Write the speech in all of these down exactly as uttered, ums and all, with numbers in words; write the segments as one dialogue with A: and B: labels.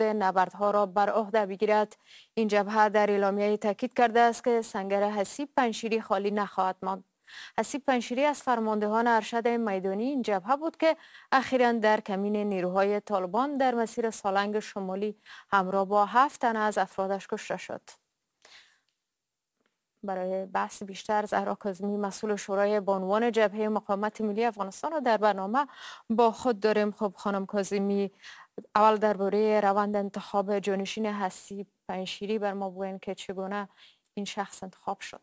A: نبردها را بر عهده بگیرد. این جبهه در اعلامیه تاکید کرده است که سنگر حسیب پنجشیری خالی نخواهد ماند. حسیب پنجشیری از فرماندهان ارشد میدانی این جبهه بود که اخیراً در کمین نیروهای طالبان در مسیر سالنگ شمالی همراه با هفت تن از افرادش کشته شد. برای بحث بیشتر زهرا کاظمی مسئول شورای بانوان جبهه مقاومت ملی افغانستان را در برنامه با خود داریم. خب خانم کاظمی، اول درباره روند انتخاب جانشین حسیب پنجشیری بر ما بگوین که چگونه این شخص انتخاب شد.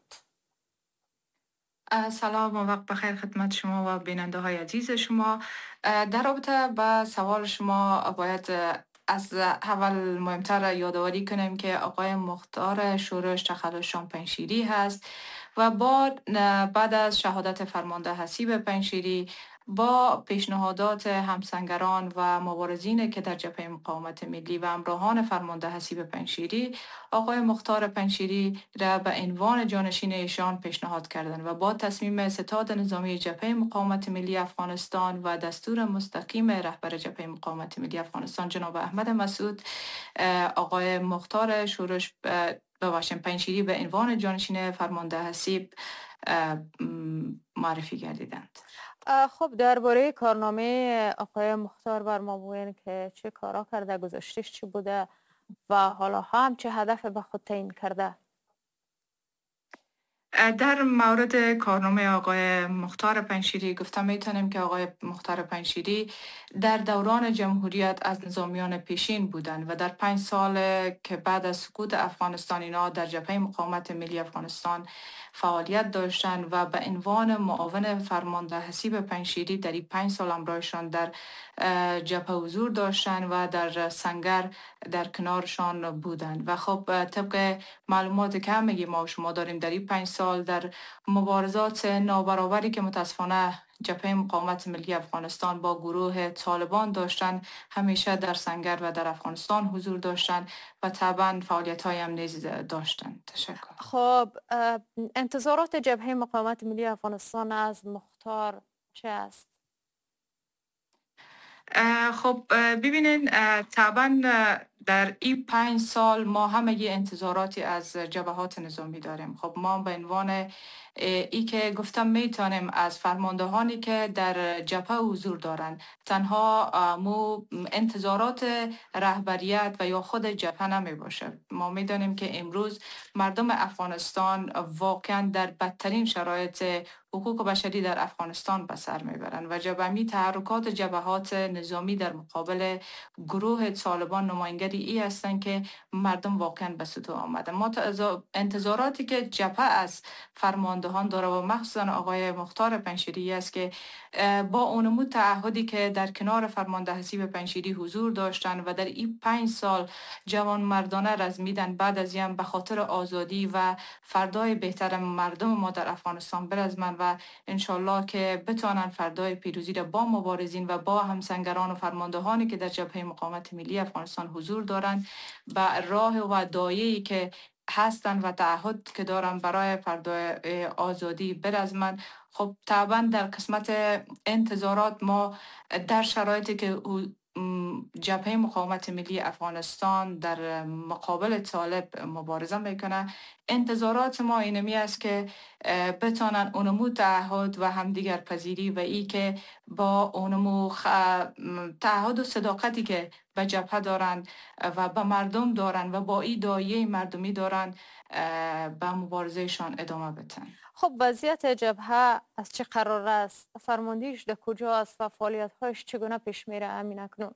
B: سلام و وقت بخیر خدمت شما و بیننده های عزیز شما. در رابطه با سوال شما باید از اول مهمتر یادآوری کنیم که آقای مختار شورش تخلصشان پنجشیری هست و بعد بعد از شهادت فرمانده حسیب پنجشیری با پیشنهادات همسنگران و مبارزین که در جبهه مقاومت ملی و همراهان فرمانده حسیب پنجشیری آقای مختار پنجشیری را به عنوان جانشین ایشان پیشنهاد کردند و با تصمیم ستاد نظامی جبهه مقاومت ملی افغانستان و دستور مستقیم رهبر جبهه مقاومت ملی افغانستان جناب احمد مسعود آقای مختار شورش ببخشید پنجشیری به عنوان جانشین فرمانده حسیب معرفی گردیدند.
A: خب درباره کارنامه آقای مختار بر ما بگوین که چه کارا کرده، گذشتهش چی بوده و حالا هم چه هدف به خود تعیین کرده؟
B: در مورد کارنامه آقای مختار پنجشیری گفتم میتونیم که آقای مختار پنجشیری در دوران جمهوریت از نظامیان پیشین بودند و در پنج سال که بعد از سقوط افغانستان اینا در جبهه مقاومت ملی افغانستان فعالیت داشتند و به عنوان معاون فرمانده حسیب پنجشیری در این پنج سال همراهشان در جبهه حضور داشتند و در سنگر در کنارشان بودند و خب طبق معلوماتی که همگی ما و شما داریم در این پنج سال در مبارزات نابرابری که متاسفانه جبهه مقاومت ملی افغانستان با گروه طالبان داشتند همیشه در سنگر و در افغانستان حضور داشتند و طبعا فعالیت های هم نیز داشتند. تشکر.
A: خب انتظارات جبهه مقاومت ملی افغانستان از مختار چه است؟
B: خب ببینین طبعا در این پنج سال ما همگی انتظاراتی از جبهات نظامی داریم. خب ما به عنوان ای که گفتم میتونیم از فرماندهانی که در جبهه حضور دارند تنها مو انتظارات رهبریت و یا خود جبهه نمی باشه. ما میدانیم که امروز مردم افغانستان واقعا در بدترین شرایط حقوق بشری در افغانستان به سر میبرند و جبهمی تحرکات جبهات نظامی در مقابل گروه طالبان نمایانگری ای هستند که مردم واقعا به سطوح آمده. ما انتظاراتی که جبهه از فرماندهان داره و مخصوصا آقای مختار پنجشیری است که با اونمو تعهدی که در کنار فرمانده حسیب پنجشیری حضور داشتند و در این پنج سال جوان مردانه رزمیدن بعد از یم به خاطر آزادی و فردای بهتر مردم ما در افغانستان برزمن و انشالله که بتوانند فردای پیروزی را با مبارزین و با همسنگران و فرماندهانی که در جبهه مقاومت ملی افغانستان حضور دارند به راه و دایه‌ای که هستند و تعهد که دارن برای فردای آزادی برزمن. خب طبعا در قسمت انتظارات ما در شرایطی که جبهه مقاومت ملی افغانستان در مقابل طالب مبارزه میکنه انتظارات ما اینمی است که بتانن اونمو تعهد و همدیگر پذیری و ای که با اونمو خ... تعهد و صداقتی که به جبهه دارن و به مردم دارن و با این دایه مردمی دارن به مبارزهشان ادامه بدن.
A: خب وضعیت جبهه از چه قرار است؟ فرماندهیش در کجا است و فعالیت‌هایش چگونه پیش میره همین اکنون؟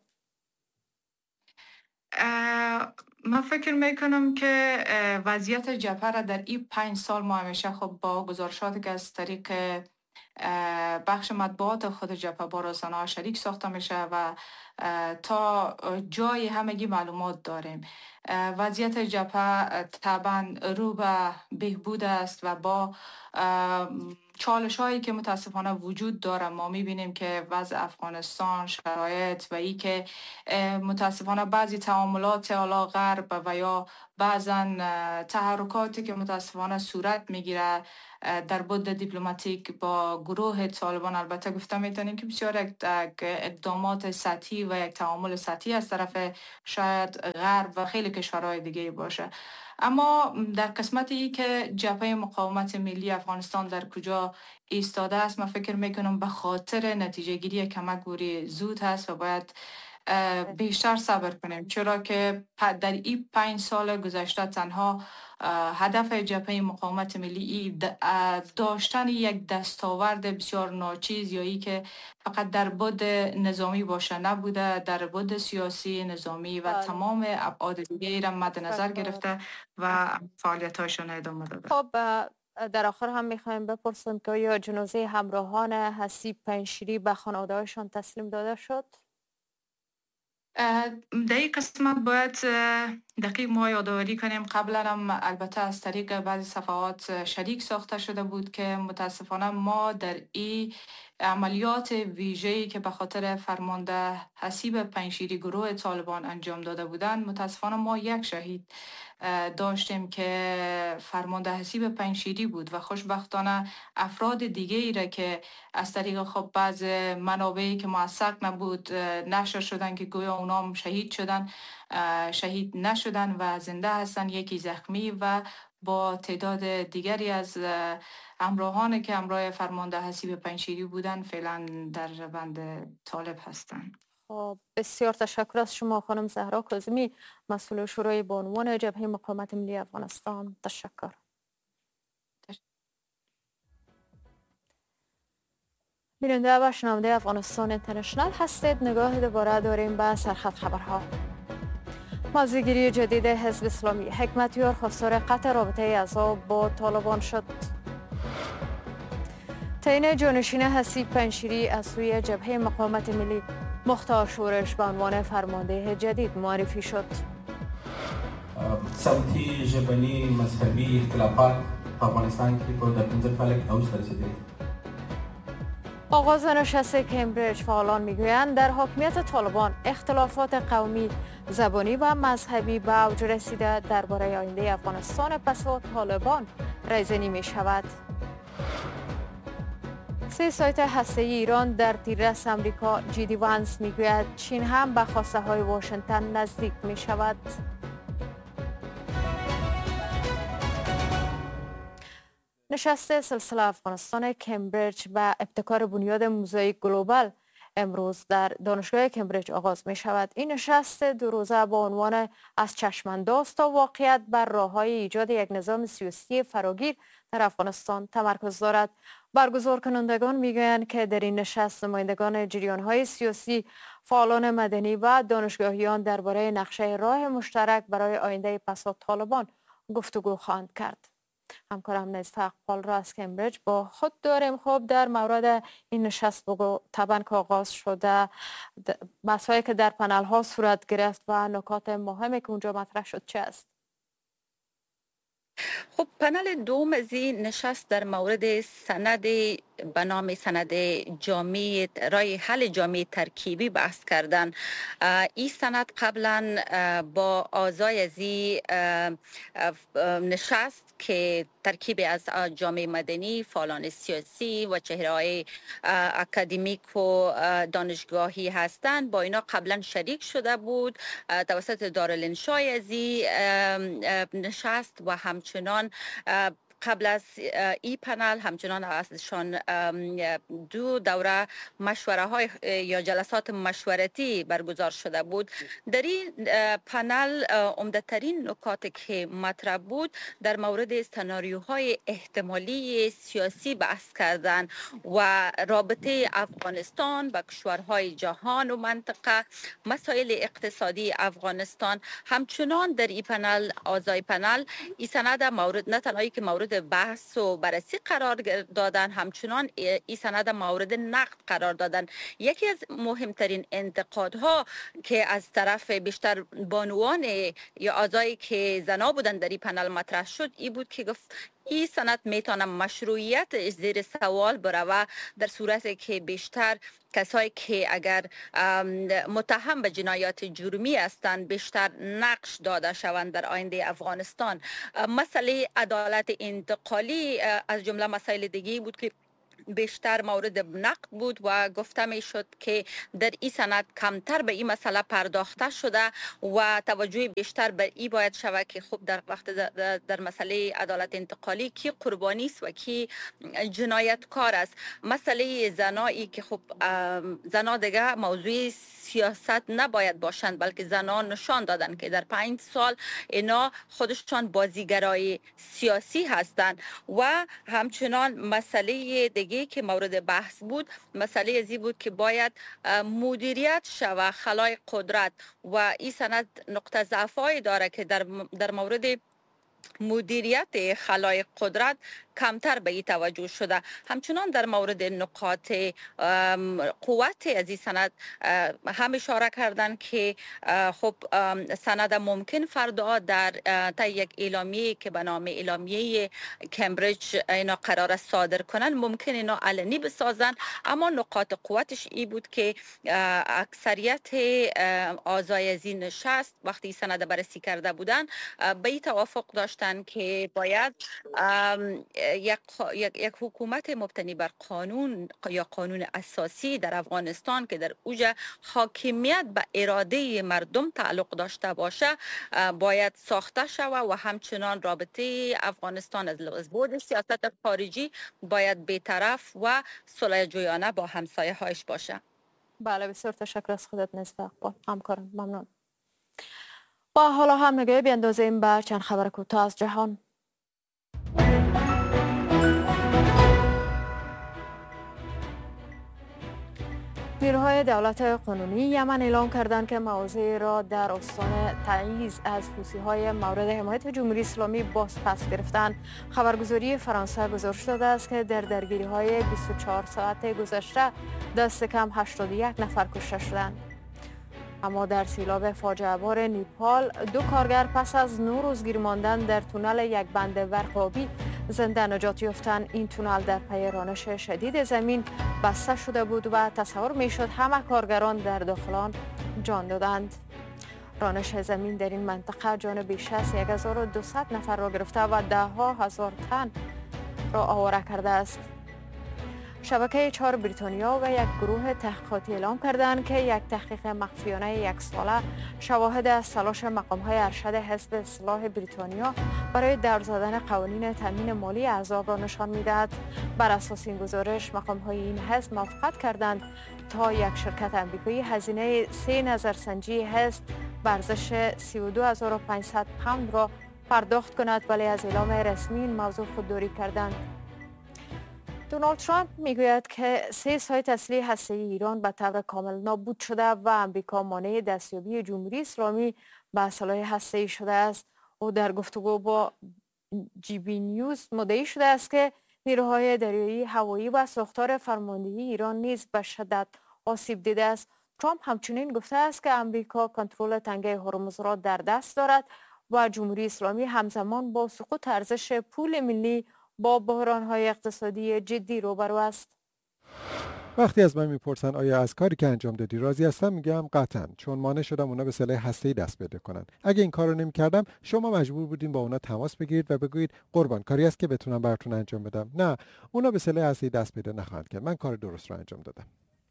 B: من فکر میکنم که وضعیت جبهه را در این پنج سال ما همیشه خب با گزارشاتی که از طریق بخش مطبوعات خود جبهه با رسانه‌ها شریک ساخته میشه و تا جای همگی معلومات داریم. وضعیت جبهه طبعا رو به بهبود است و با چالش هایی که متاسفانه وجود داره. ما میبینیم که وضع افغانستان، شرایط و ای که متاسفانه بعضی تعاملات علا غرب و یا بعضا تحرکاتی که متاسفانه صورت میگیره در بود دیپلماتیک با گروه طالبان، البته گفته میتونیم که بسیار اقدامات سطحی و یک تعامل سطحی از طرف شاید غرب و خیلی کشورهای دیگه باشه. اما در قسمت ای که جبهه مقاومت ملی افغانستان در کجا ایستاده است، من فکر میکنم به خاطر نتیجه گیری کمک گوری زود هست و باید بیشتر صبر کنیم، چرا که در این پنج سال گذشته تنها هدف جبهه مقاومت ملی داشتن یک دستاورد بسیار ناچیز یا ای که فقط در بود نظامی باشه نبوده، در بود سیاسی، نظامی و بله. تمام ابعاد دیگه را مد نظر گرفته و فعالیتاشون ادامه داده.
A: خب در آخر هم میخوایم بپرسیم که یا جنازه همراهان حسیب پنشیری به خانواده‌هاشان تسلیم داده شد؟
B: در این قسمت باید دقیق ما یادآوری کنیم. قبلا هم البته از طریق بعضی صفحات شریک ساخته شده بود که متاسفانه ما در این عملیات ویژه‌ای که به خاطر فرمانده حسیب پنشیری گروه طالبان انجام داده بودند، متاسفانه ما یک شهید داشتیم که فرمانده حسیب پنشیری بود و خوشبختانه افراد دیگه ای را که از طریق خب بعض منابعی که موثق نبود نشر شدن که گویا اونام شهید شدن، شهید نشدن و زنده هستن، یکی زخمی و با تعداد دیگری از همراهان که همراه فرمانده حسیب پنشیری بودن فعلا در روند طالب هستند.
A: خب بسیار تشکر از شما خانم زهرا کاظمی، مسئول شورای بانوان جبهه مقاومت ملی افغانستان. تشکر. بیننده و شنونده افغانستان اینترنشنال هستید. نگاه دوباره داریم به سرخط خبرها. موضوعگیری جدید حزب اسلامی، حکمتیار خواستار قطع رابطه اعضا با طالبان شد. تعیین جانشین حسیب پنشیری از سوی جبهه مقاومت ملی، مختار شورش به عنوان فرمانده جدید معرفی شد.
C: سمتی ژبنی مذهبی اختلافات په افغانستان کې په د پنځه کال کې اوج ته رسیدلی.
A: آغاز نشست کمبریج، فعالان میگویند در حاکمیت طالبان اختلافات قومی، زبانی و مذهبی به اوج رسیده. درباره آینده افغانستان پس از طالبان ریزنی می شود. سه سایت هسته‌ای ایران در تیررس امریکا، جیدی وانس میگوید چین هم به خواسته های واشنگتن نزدیک می شود. نشست سلسله افغانستان کمبریج و ابتکار بنیاد موزاییک گلوبال امروز در دانشگاه کمبریج آغاز می شود. این نشست دو روزه با عنوان از چشمانداز تا واقعیت بر راه‌های ایجاد یک نظام سیاسی فراگیر در افغانستان تمرکز دارد. برگزار کنندگان میگویند که در این نشست نمایندگان جریان‌های سیاسی، فعالان مدنی و دانشگاهیان درباره نقشه راه مشترک برای آینده پس از طالبان گفتگو خواهند کرد. همکارم نظیف اقبال را از کمبریج با خود داریم. خب در مورد این نشست بگو، طبعا که آغاز شده، مسائلی که در پنل ها صورت گرفت و نکات مهمی که اونجا مطرح شد چه است؟
D: خب پنل دوم از این نشست در مورد سند به نام سند جامع رای حل جامع ترکیبی بحث کردن. این سند قبلا با اعضای از این نشست که ترکیب از جامعه مدنی، فعالان سیاسی و چهره‌های اکادمیک و دانشگاهی هستند، با اینا قبلا شریک شده بود توسط دارالانشای از این نشست و همچنان قبل از ای پنل همچنان ازشان دو دوره مشوره های یا جلسات مشورتی برگزار شده بود. در این پنل عمده‌ترین نکاتی که مطرح بود در مورد سناریوهای احتمالی سیاسی بحث کردن و رابطه افغانستان با کشورهای جهان و منطقه، مسائل اقتصادی افغانستان. همچنان در این پنل اعضای پنل این سند مورد نه تنهایی که مورد بحث و بررسی قرار دادن، همچنان این سند مورد نقد قرار دادن. یکی از مهمترین انتقادها که از طرف بیشتر بانوان یا اعضایی که زنا بودن در این پنل مطرح شد این بود که گفت این سند میتونه مشروعیت زیر سوال بره در صورتی که بیشتر کسایی که اگر متهم به جنایات جرمی هستند بیشتر نقش داده شوند در آینده افغانستان. مسئله عدالت انتقالی از جمله مسائل دیگه بود که بیشتر مورد نقد بود و گفته می شد که در این سند کمتر به این مسئله پرداخته شده و توجه بیشتر به این باید شود که خب در وقت در, در مسئله عدالت انتقالی کی قربانی است و کی جنایتکار است. مسئله زنایی که خب زنا دیگه موضوع سیاست نباید باشند، بلکه زنان نشان دادن که در پنج سال اینا خودشان بازیگرای سیاسی هستند. و همچنان مسئله دیگه که مورد بحث بود مسئله ازی بود که باید مدیریت شود خلای قدرت و این سند نقطه ضعفی داره که در در مورد مدیریت خلای قدرت کمتر به این توجه شده. همچنان در مورد نقاط قوت از این سند هم اشاره کردن که خب سند ممکن فردا در تا یک اعلامیه که به نام اعلامیه کمبریج اینا قرار صادر کنن ممکن اینا علنی بسازن، اما نقاط قوتش ای بود که اکثریت اعضای از این نشست وقتی سند بررسی کرده بودن به این توافق داشتن که باید یک, یک, یک حکومت مبتنی بر قانون یا قانون اساسی در افغانستان که در اوج حاکمیت به اراده مردم تعلق داشته باشه باید ساخته شود و همچنان رابطه افغانستان از بعد سیاست خارجی باید بی‌طرف و صلح جویانه با همسایه هایش باشه.
A: بله بسیار تشکر از خودت نصف اقبال همکارم، ممنون. با حالا هم نگاهی بیندازیم به چند خبر کوتاه از جهان. نیروهای دولت قانونی یمن اعلام کردند که مواضع را در استان تعییز از حوثی‌های مورد حمایت جمهوری اسلامی باز پس گرفتند. خبرگزاری فرانسه گزارش داده است که در درگیری‌های بیست و چهار ساعت گذشته دست کم هشتاد و یک نفر کشته شدند. اما در سیلاب فاجعه بار نیپال دو کارگر پس از نه روز گیر ماندن در تونل یک بند برق آبی زنده نجات یافتند. این تونل در پی رانش شدید زمین بسته شده بود و تصور میشد همه کارگران در داخل آن جان دادند. رانش زمین در این منطقه جان بیش از یک هزار و دویست نفر را گرفته و ده ها هزار تن را آواره کرده است. شبکه چهار بریتانیا و یک گروه تحقیقاتی اعلام کردند که یک تحقیق مخفیانه یک ساله شواهد از تلاش مقام‌های ارشد حزب اصلاح بریتانیا برای در زدن قوانین تامین مالی احزاب را نشان می‌دهد. بر اساس این گزارش مقام‌های این حزب موافقت کردند تا یک شرکت آمریکایی هزینه سه نظرسنجی حزب به ارزش سی و دو هزار و پانصد پوند را پرداخت کند، ولی از اعلام رسمی این موضوع خودداری کردند. دونالد ترامپ میگوید که سه سایت اصلی هسته‌ای ایران به طور کامل نابود شده و امریکا مانع دستیابی جمهوری اسلامی به اسلحه هسته‌ای شده است. او در گفتگو با جی بی نیوز مدعی شده است که نیروهای دریایی، هوایی و ساختار فرماندهی ایران نیز به شدت آسیب دیده است. ترامپ همچنین گفته است که امریکا کنترل تنگه هرمز را در دست دارد و جمهوری اسلامی همزمان با سقوط ارزش پول ملی با بحران‌های اقتصادی جدی روبرو است.
E: وقتی از من میپرسن آیا از کاری که انجام دادی راضی هستم، میگم قطعاً، چون مانع شدم اونا به سلاح هسته‌ای دست پیدا کنن. اگه این کارو نمی‌کردم شما مجبور بودین با اونا تماس بگیرید و بگویید قربان کاری است که بتونم براتون انجام بدم. نه، اونا به سلاح هسته‌ای دست پیدا نخواهند کرد. من کار درست رو انجام دادم.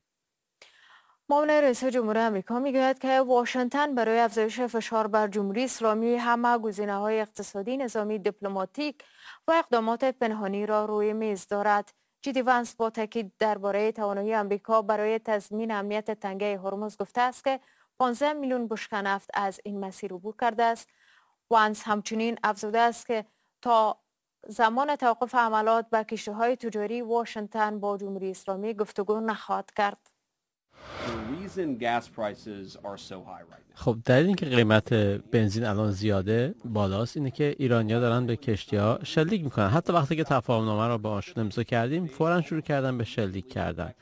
A: معاون رئیس جمهور آمریکا میگوید که واشنگتن برای افزایش فشار بر جمهوری اسلامی همه گزینه‌های اقتصادی، نظامی، دیپلماتیک و اقدامات پنهانی را روی میز دارد. جی دی وانس با تاکید درباره توانایی آمریکا برای تضمین امنیت تنگه هرمز گفته است که پانزده میلیون بشکه نفت از این مسیر عبور کرده است. وانس همچنین افزوده است که تا زمان توقف حملات به کشتی‌های تجاری واشنگتن با جمهوری اسلامی گفتگو نخواهد کرد.
F: خب دلیل اینکه قیمت بنزین الان زیاده بالاست اینه که ایرانی‌ها دارن به کشتی‌ها شلیک میکنن. حتی وقتی که تفاهم‌نامه رو باهاشون امضا کردیم فوراً شروع کردن به شلیک کردن.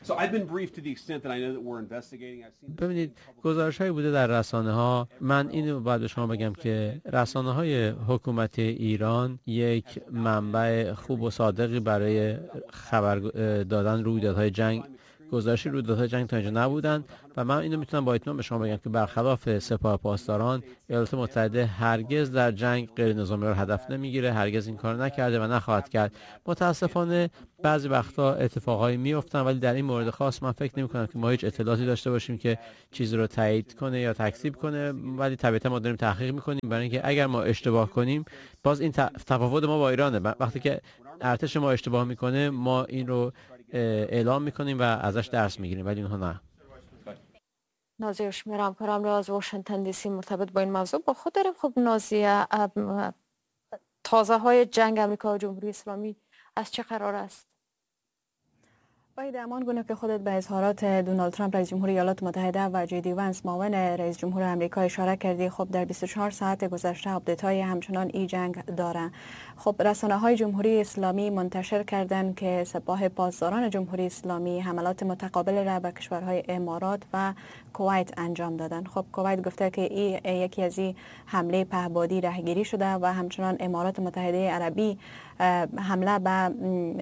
F: ببینید گزارش‌هایی بوده در رسانه‌ها. من اینو باید به شما بگم که رسانه‌های حکومتی ایران یک منبع خوب و صادقی برای خبر دادن رویدادهای جنگ گزارشی رویدادهای جنگ تا اینجا نبودن و من اینو میتونم با اطمینان به شما بگم که برخلاف سپاه پاسداران ایالات متحده هرگز در جنگ غیر نظامی را هدف نمیگیره، هرگز این کار نکرده و نخواهد کرد. متاسفانه بعضی وقتا اتفاقایی میافتن ولی در این مورد خاص من فکر نمی‌کنم که ما هیچ اطلاعاتی داشته باشیم که چیزی رو تایید کنه یا تکذیب کنه، ولی طبیعتا ما داریم تحقیق می‌کنیم برای اینکه اگر ما اشتباه کنیم باز این تفاوت ما با ایرانه. وقتی که ارتش ما اشتباه میکنه ما این رو اعلام میکنیم و ازش درس میگیریم ولی اونها نه.
A: نازی اشمیر همکارم را از واشنگتن دی سی مرتبط با این موضوع با خود داریم. خب نازی، تازه های جنگ امریکا و جمهوری اسلامی از چه قرار است؟
G: باید همان گونه که خودت به اظهارات دونالد ترامپ رئیس جمهور ایالات متحده و جی دی ونس معاون رئیس جمهور آمریکا اشاره کردی، خب در بیست و چهار ساعت گذشته آپدیت های همچنان ای جنگ داره. خب رسانه های جمهوری اسلامی منتشر کردند که سپاه پاسداران جمهوری اسلامی حملات متقابل را به کشورهای امارات و کویت انجام دادند. خب کویت گفته که ای یکی از این حمله پهپادی رهگیری شده و همچنان امارات متحده عربی حمله به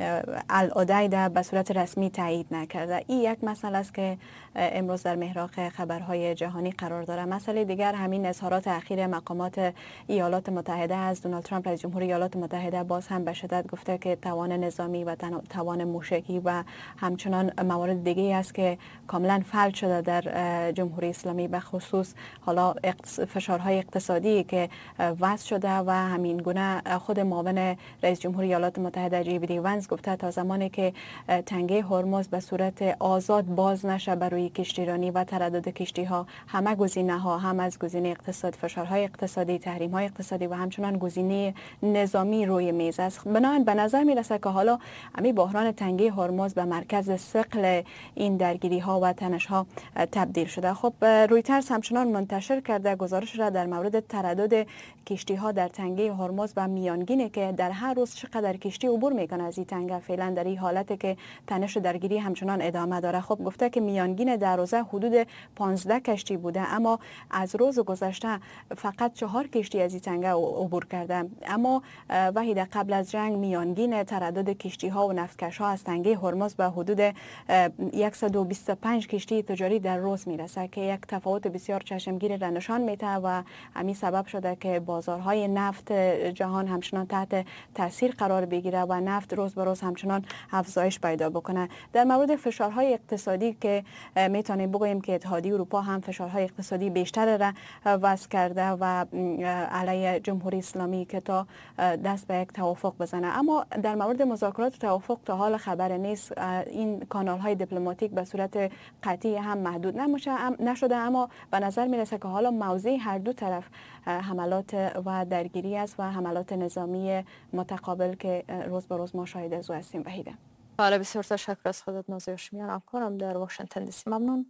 G: العدیده به صورت رسمی تایید نکرده. این یک مسئله است که امروز در محراق خبرهای جهانی قرار داره. مسئله دیگر همین اظهارات اخیر مقامات ایالات متحده از دونالد ترامپ رئیس جمهور ایالات متحده باز هم به شدت گفته که توان نظامی و توان موشکی و همچنان موارد دیگه است که کاملا فلج شده در جمهوری اسلامی، به خصوص حالا فشارهای اقتصادی که وضع شده و همین گونه خود معاون رئیس جمهور ایالات متحده جی دی ونس گفته تا زمانی که تنگه هرمز به صورت آزاد باز نشه بر روی کشتیرانی و تردد کشتی ها، همه گزینه ها هم از گزینه اقتصاد، فشارهای اقتصادی، تحریم های اقتصادی و همچنان گزینه نظامی روی میز است. بنابراین به نظر میرسه که حالا همین بحران تنگه هرمز به مرکز ثقل این درگیری ها و تنش ها تبدیل شده. خب رویترز همچنان منتشر کرده گزارش را در مورد تردد کشتی ها در تنگه هرمز و میانگینه که در هر روز چقدر کشتی عبور میکنه از این تنگه. فعلا در این حالت که تنش درگیری همچنان ادامه داره. خب گفته که میانگین در روزه حدود پانزده کشتی بوده، اما از روز گذشته فقط چهار کشتی از این تنگه عبور کرده. اما وحید قبل از جنگ میانگین تردد کشتی ها و نفتکش ها از تنگه هرمز به حدود صد و بیست و پنج کشتی تجاری در روز میرسه که یک تفاوت بسیار چشمگیر را نشان میده و همین سبب شده که بازارهای نفت جهان همچنان تحت تاثیر قرار بگیره و نفت روز به روز همچنان افزایش پیدا بکنه. در مورد فشارهای اقتصادی که میتونیم بگوییم که اتحادیه اروپا هم فشارهای اقتصادی بیشتر را وضع کرده و علیه جمهوری اسلامی که تا دست به یک توافق بزنه. اما در مورد مذاکرات توافق تا حال خبر نیست. این کانال های دیپلماتیک به صورت قطعی هم محدود نشده، اما به نظر میرسه که حالا موضع هر دو طرف حملات و درگیری است و حملات نظامی متقابل که روز به روز ما شاهد از او هستیم. وحیده.
A: بله، بسیار تشکر از خودت نازی اشمیر همکارم در واشنگتن دی سی. ممنون.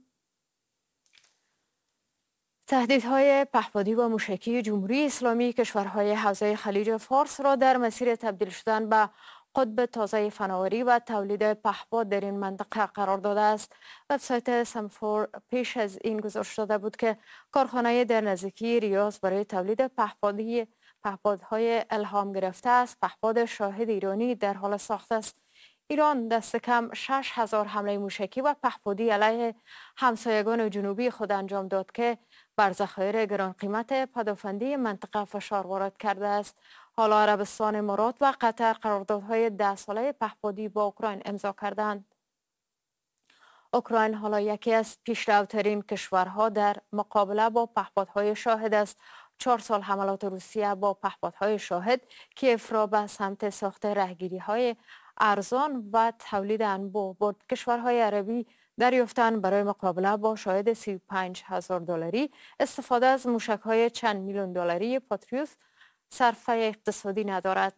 A: تهدیدهای پهپادی و موشکی جمهوری اسلامی کشورهای حوزه خلیج فارس را در مسیر تبدیل شدن به قطب تازه فناوری و تولید پهپاد در این منطقه قرار داده است. وبسایت سمفور پیش از این گزارش داده بود که کارخانه در نزدیکی ریاض برای تولید پهپادی پهپادهای الهام گرفته است. پهپاد شاهد ایرانی در حال ساخت است. ایران دست کم شش هزار حمله موشکی و پهپادی علیه همسایگان جنوبی خود انجام داد که بر ذخایر گران قیمت پدافندی منطقه فشار وارد کرده است. حالا عربستان، امارات و قطر قراردادهای ده ساله پهپادی با اوکراین امضا کردند. اوکراین حالا یکی از پیشروترین کشورها در مقابله با پهپادهای شاهد است. چهار سال حملات روسیه با پهپادهای شاهد کیف را به سمت ساخت راهگیری‌های ارزان و تولید انبوه برد. کشورهای عربی دریافتن برای مقابله با شاهد سی و پنج هزار دلاری استفاده از موشک‌های چند میلیون دلاری پاتریوت صرفه اقتصادی ندارد.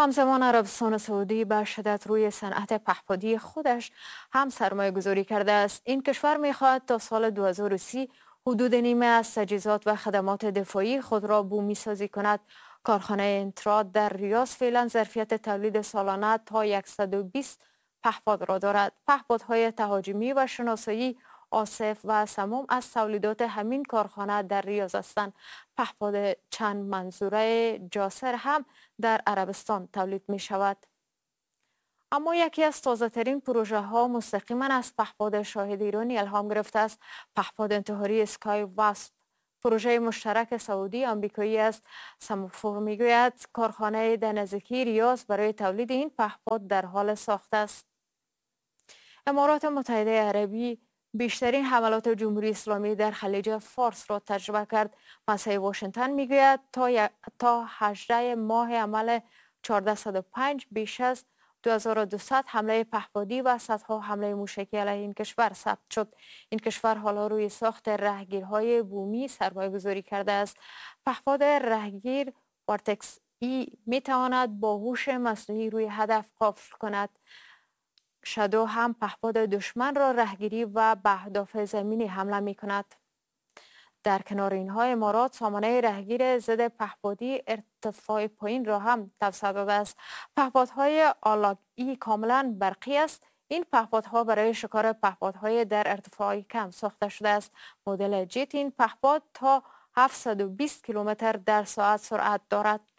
A: همزمان عربستان سعودی به شدت روی صنعت پهپادی خودش هم سرمایه گذاری کرده است. این کشور می‌خواهد تا سال دو هزار و سی حدود نیمه از تجهیزات و خدمات دفاعی خود را بومی سازی کند. کارخانه انتراد در ریاض فعلا ظرفیت تولید سالانه تا صد و بیست پهپاد را دارد. پهپادهای تهاجمی و شناسایی آصف و سموم از تولیدات همین کارخانه در ریاض هستند. پهپاد چند منظوره جاسر هم در عربستان تولید می شود. اما یکی از تازه ترین پروژه ها مستقیما از پهپاد شاهد ایرانی الهام گرفته است. پهپاد انتحاری اسکای واسپ، پروژه مشترک سعودی آمریکایی است. سموفور میگوید کارخانه در نزدیکی ریاض برای تولید این پهپاد در حال ساخت است. امارات متحده عربی بیشترین حملات جمهوری اسلامی در خلیج فارس را تجربه کرد. مسئله واشنگتن میگوید تا تا هجده ماه عمل چهارصد و پنج بیش از دو هزار و دویست حمله پهپادی و صدها حمله موشکی علیه این کشور ثبت شد. این کشور حالا روی ساخت رهگیرهای بومی سرمایه گذاری کرده است. پهپاد رهگیر وارتکس ای می تواند با هوش مصنوعی روی هدف قفل کند. شادو هم پهپاد دشمن را رهگیری و به اهداف زمینی حمله می کند. در کنار اینها امارات سامانه رهگیر ضد پهپادی ارتفاع پایین را هم توسعه داده است. پهپادهای آلاگ ای کاملا برقی است. این پهپادها برای شکار پهپادهای در ارتفاع کم ساخته شده است. مدل جیت این پهپاد تا هفتصد و بیست کیلومتر در ساعت سرعت دارد.